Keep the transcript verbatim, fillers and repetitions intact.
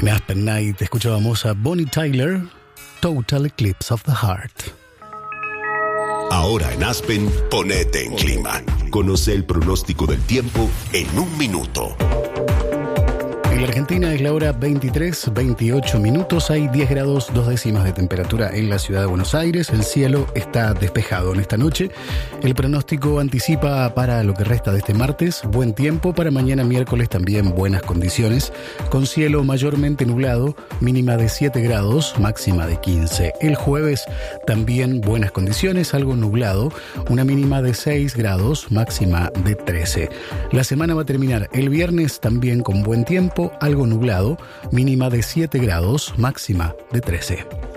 En Aspen Night escuchábamos a Bonnie Tyler, Total Eclipse of the Heart. Ahora en Aspen, ponete en clima. Conoce el pronóstico del tiempo en un minuto. En la Argentina es la hora veintitrés, veintiocho minutos. Hay diez grados, dos décimas de temperatura en la ciudad de Buenos Aires. El cielo está despejado en esta noche. El pronóstico anticipa para lo que resta de este martes buen tiempo. Para mañana miércoles también buenas condiciones, con cielo mayormente nublado, mínima de siete grados, máxima de quince. El jueves también buenas condiciones, algo nublado, una mínima de seis grados, máxima de trece. La semana va a terminar el viernes también con buen tiempo, algo nublado, mínima de siete grados, máxima de trece.